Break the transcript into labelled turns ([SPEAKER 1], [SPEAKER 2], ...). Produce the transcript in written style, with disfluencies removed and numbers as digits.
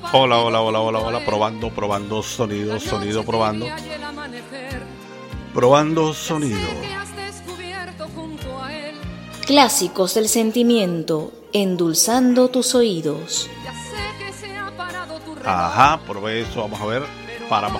[SPEAKER 1] Hola, hola, hola, hola, hola. Probando, probando sonido, sonido, probando. Probando sonido.
[SPEAKER 2] Clásicos del sentimiento, endulzando tus oídos.
[SPEAKER 1] Ajá, por eso vamos a ver. Paramos